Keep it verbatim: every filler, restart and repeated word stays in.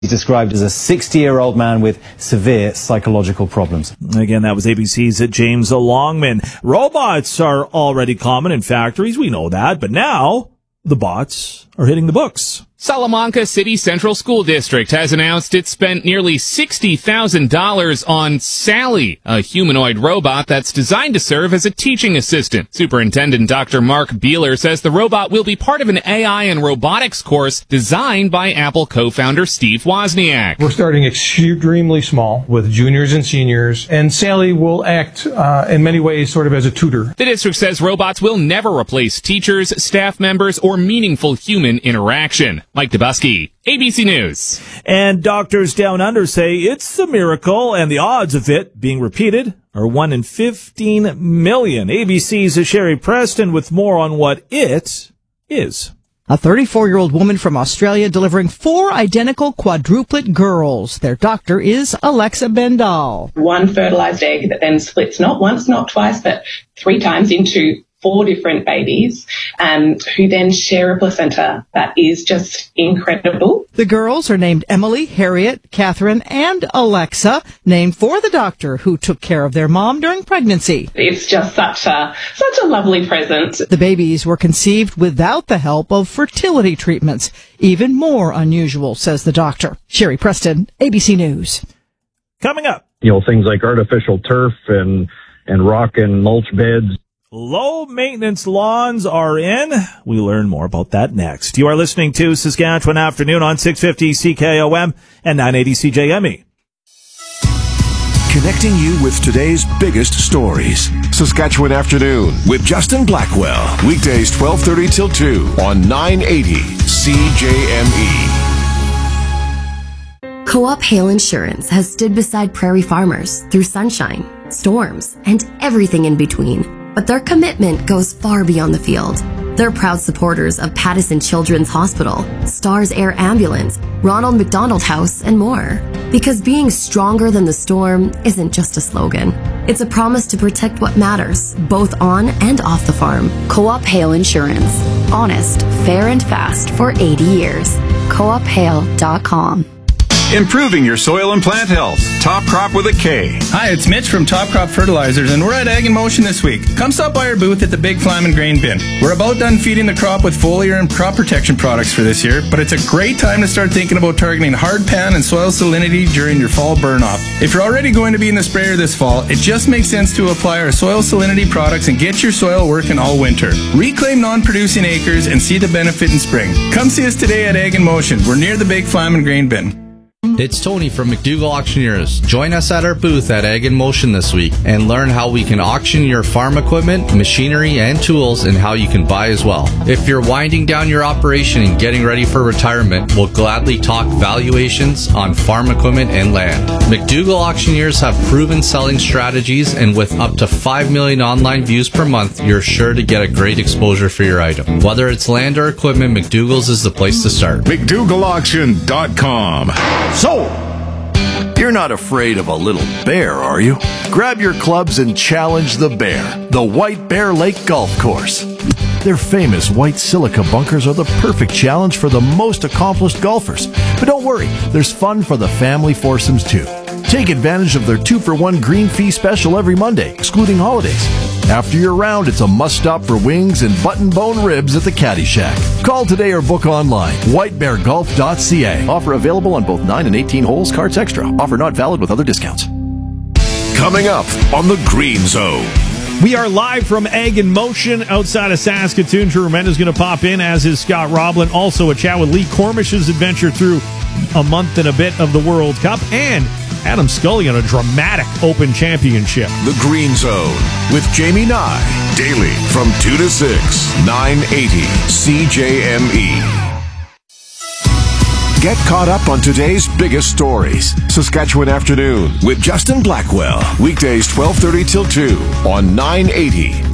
He's described as a sixty-year-old man with severe psychological problems. Again, that was A B C's James Longman. Robots are already common in factories, we know that, but now the bots are hitting the books. Salamanca City Central School District has announced it spent nearly sixty thousand dollars on Sally, a humanoid robot that's designed to serve as a teaching assistant. Superintendent Doctor Mark Beeler says the robot will be part of an A I and robotics course designed by Apple co-founder Steve Wozniak. We're starting extremely small with juniors and seniors, and Sally will act uh, in many ways sort of as a tutor. The district says robots will never replace teachers, staff members, or meaningful human interaction. Mike Dubusky, A B C News. And doctors down under say it's a miracle, and the odds of it being repeated are one in fifteen million. A B C's Sherry Preston with more on what it is. A thirty-four-year-old woman from Australia delivering four identical quadruplet girls. Their doctor is Alexa Bendal. One fertilized egg that then splits not once, not twice, but three times into four different babies, um, who then share a placenta that is just incredible. The girls are named Emily, Harriet, Catherine, and Alexa, named for the doctor who took care of their mom during pregnancy. It's just such a such a lovely present. The babies were conceived without the help of fertility treatments. Even more unusual, says the doctor. Sherry Preston, A B C News. Coming up. You know, things like artificial turf and, and rock and mulch beds. Low-maintenance lawns are in. We learn more about that next. You are listening to Saskatchewan Afternoon on six fifty C K O M and nine eighty C J M E. Connecting you with today's biggest stories. Saskatchewan Afternoon with Justin Blackwell. Weekdays twelve thirty till two on nine eighty C J M E. Co-op Hail Insurance has stood beside prairie farmers through sunshine, storms, and everything in between. But their commitment goes far beyond the field. They're proud supporters of Pattison Children's Hospital, Stars Air Ambulance, Ronald McDonald House, and more. Because being stronger than the storm isn't just a slogan. It's a promise to protect what matters, both on and off the farm. Co-op Hail Insurance. Honest, fair, and fast for eighty years. co op hail dot com. Improving your soil and plant health. Top Crop with a K. Hi, it's Mitch from Top Crop Fertilizers, and we're at Ag in Motion this week. Come stop by our booth at the Big Flamin' Grain Bin. We're about done feeding the crop with foliar and crop protection products for this year, but it's a great time to start thinking about targeting hard pan and soil salinity during your fall burn-off. If you're already going to be in the sprayer this fall, it just makes sense to apply our soil salinity products and get your soil working all winter. Reclaim non-producing acres and see the benefit in spring. Come see us today at Ag in Motion. We're near the Big Flamin' Grain Bin. It's Tony from McDougall Auctioneers. Join us at our booth at Ag in Motion this week and learn how we can auction your farm equipment, machinery, and tools, and how you can buy as well. If you're winding down your operation and getting ready for retirement, we'll gladly talk valuations on farm equipment and land. McDougall Auctioneers have proven selling strategies, and with up to five million online views per month, you're sure to get a great exposure for your item. Whether it's land or equipment, McDougall's is the place to start. McDougall Auction dot com. So, you're not afraid of a little bear, are you? Grab your clubs and challenge the bear, the White Bear Lake Golf Course. Their famous white silica bunkers are the perfect challenge for the most accomplished golfers. But don't worry, there's fun for the family foursomes too. Take advantage of their two for one green fee special every Monday, excluding holidays. After your round, it's a must-stop for wings and button-bone ribs at the Caddy Shack. Call today or book online. white bear golf dot c a. Offer available on both nine and eighteen holes, cards extra. Offer not valid with other discounts. Coming up on the Green Zone. We are live from Ag in Motion outside of Saskatoon. Drew Remenda's going to pop in, as is Scott Roblin. Also a chat with Lee Cormish's adventure through a month and a bit of the World Cup, and Adam Scully on a dramatic Open Championship. The Green Zone with Jamie Nye. Daily from two to six, nine eighty C J M E. Get caught up on today's biggest stories. Saskatchewan Afternoon with Justin Blackwell. Weekdays twelve thirty till two on nine eighty